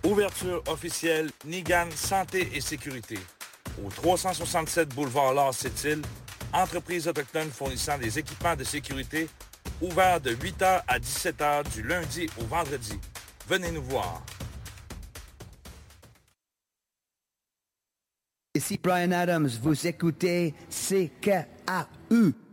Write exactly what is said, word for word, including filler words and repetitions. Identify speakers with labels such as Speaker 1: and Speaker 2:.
Speaker 1: Ouverture officielle Nigan Santé et Sécurité. Au trois cent soixante-sept boulevard Lars Sept-Îles, entreprise autochtone fournissant des équipements de sécurité, ouvert de huit heures à dix-sept heures du lundi au vendredi. Venez nous voir.
Speaker 2: Ici Brian Adams, vous écoutez C K A U.